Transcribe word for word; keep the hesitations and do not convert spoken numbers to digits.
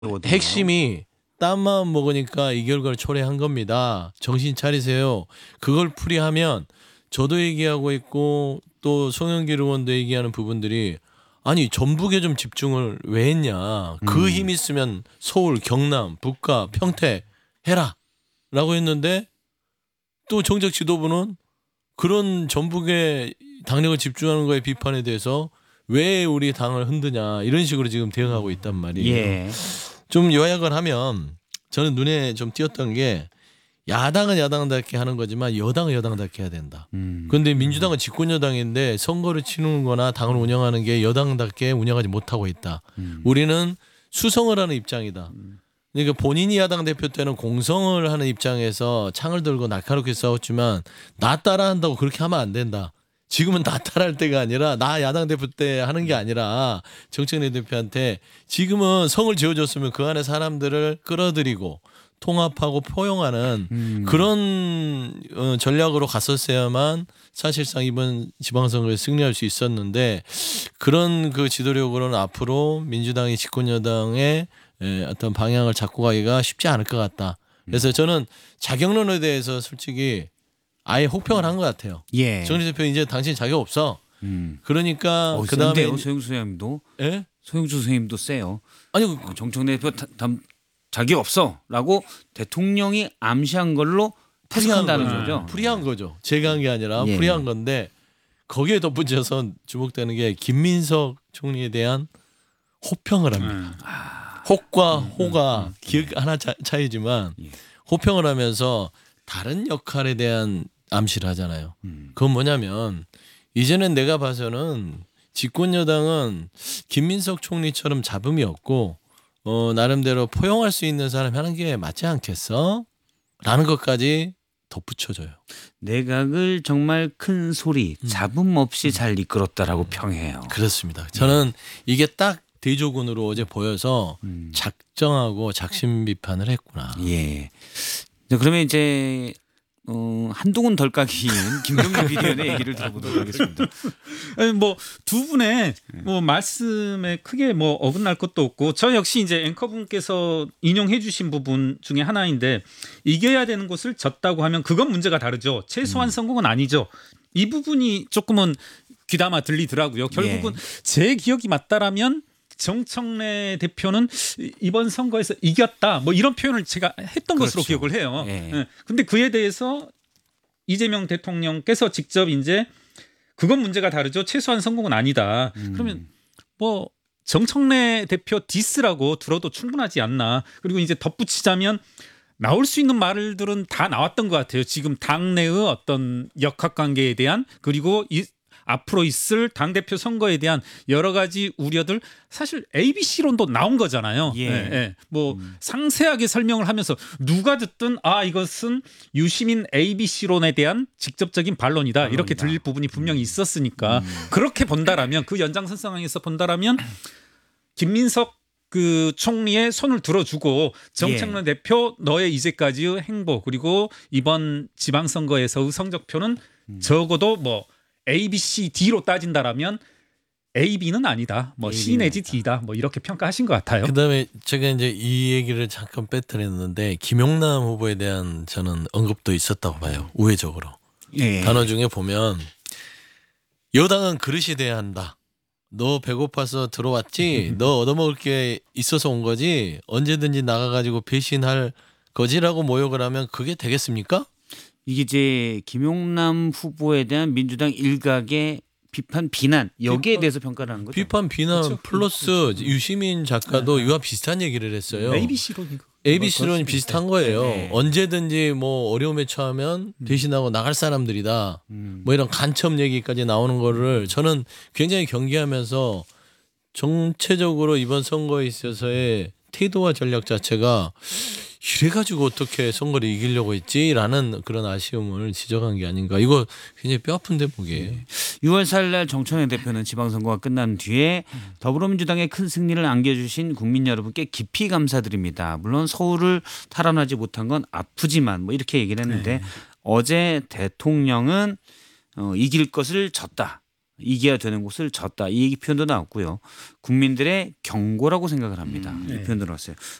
핵심이 땀만 먹으니까 이 결과를 초래한 겁니다. 정신 차리세요. 그걸 풀이하면 저도 얘기하고 있고 또 송영길 의원도 얘기하는 부분들이 아니 전북에 좀 집중을 왜 했냐. 그 힘 있으면 서울, 경남, 북가, 평택 해라 라고 했는데 또 정책 지도부는 그런 전북에 당력을 집중하는 거에 비판에 대해서 왜 우리 당을 흔드냐 이런 식으로 지금 대응하고 있단 말이에요. 예. 좀 요약을 하면 저는 눈에 좀 띄었던 게 야당은 야당답게 하는 거지만 여당은 여당답게 해야 된다. 음. 그런데 민주당은 집권여당인데 선거를 치르는 거나 당을 운영하는 게 여당답게 운영하지 못하고 있다. 음. 우리는 수성을 하는 입장이다. 그러니까 본인이 야당 대표 때는 공성을 하는 입장에서 창을 들고 날카롭게 싸웠지만 나 따라한다고 그렇게 하면 안 된다. 지금은 나 따라할 때가 아니라 나 야당 대표 때 하는 게 아니라 정청래 대표한테 지금은 성을 지어줬으면 그 안에 사람들을 끌어들이고 통합하고 포용하는 음. 그런 전략으로 갔었어야만 사실상 이번 지방선거에 승리할 수 있었는데 그런 그 지도력으로는 앞으로 민주당이 집권여당의 어떤 방향을 잡고 가기가 쉽지 않을 것 같다. 그래서 저는 자격론에 대해서 솔직히 아예 혹평을 한 것 같아요. 예. 정리 대표 이제 당신 자격 없어. 음. 그러니까 어, 그다음에 센데요, 소영주 선생님도. 예? 소영주 선생님도 세요. 아니 어, 정청래 대표 다- 담, 자격 없어라고 대통령이 암시한 걸로 해석한다는 거죠. 거죠. 풀이한 거죠. 제가 한 게 아니라 예. 풀이한 건데 거기에 덧붙여서 주목되는 게 김민석 총리에 대한 호평을 합니다. 아. 혹과 호가 기억 하나 차, 차이지만 예. 호평을 하면서 다른 역할에 대한 암시를 하잖아요. 음. 그건 뭐냐면 이제는 내가 봐서는 집권 여당은 김민석 총리처럼 잡음이 없고 어, 나름대로 포용할 수 있는 사람이 하는 게 맞지 않겠어? 라는 것까지 덧붙여줘요. 내각을 정말 큰 소리, 잡음 없이 잘 이끌었다라고 평해요. 그렇습니다. 저는 이게 딱 대조군으로 어제 보여서 음. 작정하고 작심 비판을 했구나. 예. 네, 그러면 이제 어, 한동훈 덜까기인 김병민 비대위원의 얘기를 들어보도록 하겠습니다. 아니 뭐 두 분의 뭐 말씀에 크게 뭐 어긋날 것도 없고 저 역시 이제 앵커분께서 인용해 주신 부분 중에 하나인데 이겨야 되는 곳을 졌다고 하면 그건 문제가 다르죠. 최소한 성공은 아니죠. 이 부분이 조금은 귀담아 들리더라고요. 결국은 예. 제 기억이 맞다라면 정청래 대표는 이번 선거에서 이겼다 뭐 이런 표현을 제가 했던 그렇죠. 것으로 기억을 해요. 예. 예. 근데 그에 대해서 이재명 대통령께서 직접 이제 그건 문제가 다르죠. 최소한 성공은 아니다. 음. 그러면 뭐 정청래 대표 디스라고 들어도 충분하지 않나. 그리고 이제 덧붙이자면 나올 수 있는 말들은 다 나왔던 것 같아요. 지금 당내의 어떤 역학관계에 대한 그리고 이 앞으로 있을 당대표 선거에 대한 여러 가지 우려들 사실 에이비씨론도 나온 거잖아요. 예. 예, 예. 뭐 음. 상세하게 설명을 하면서 누가 듣든 아 이것은 유시민 에이비씨론에 대한 직접적인 반론이다. 반론이다. 이렇게 들릴 부분이 분명히 있었으니까 음. 그렇게 본다라면 그 연장선상에서 본다라면 김민석 그 총리의 손을 들어주고 정청래 예. 대표 너의 이제까지의 행보 그리고 이번 지방선거에서의 성적표는 음. 적어도 뭐 A, B, C, D로 따진다라면 A, B는 아니다. 뭐 C 내지 D다. 뭐 이렇게 평가하신 것 같아요. 그다음에 제가 이제 이 얘기를 잠깐 빼뜨렸는데 김용남 후보에 대한 저는 언급도 있었다고 봐요. 우회적으로. 예. 단어 중에 보면 여당은 그릇이 돼야 한다. 너 배고파서 들어왔지? 너 얻어먹을 게 있어서 온 거지? 언제든지 나가가지고 배신할 거지라고 모욕을 하면 그게 되겠습니까? 이게 이제 김용남 후보에 대한 민주당 일각의 비판, 비난 여기에 비판, 대해서 평가를 하는 거죠. 비판, 비난 그렇죠. 플러스 그렇죠. 유시민 작가도 네. 이와 비슷한 얘기를 했어요. 에이비씨론이 에이비씨론이 비슷한 거예요. 네. 언제든지 뭐 어려움에 처하면 배신하고 나갈 사람들이다. 음. 뭐 이런 간첩 얘기까지 나오는 거를 저는 굉장히 경계하면서 정체적으로 이번 선거에 있어서의 태도와 전략 자체가 이래가지고 어떻게 선거를 이기려고 했지라는 그런 아쉬움을 지적한 게 아닌가. 이거 굉장히 뼈아픈 대목이에요. 유월 사일 날 정청래 대표는 지방선거가 끝난 뒤에 더불어민주당의 큰 승리를 안겨주신 국민 여러분께 깊이 감사드립니다. 물론 서울을 탈환하지 못한 건 아프지만 뭐 이렇게 얘기를 했는데 네. 어제 대통령은 어, 이길 것을 졌다. 이겨야 되는 곳을 졌다. 이 얘기 표현도 나왔고요. 국민들의 경고라고 생각을 합니다. 음, 이 네. 표현도 나왔어요.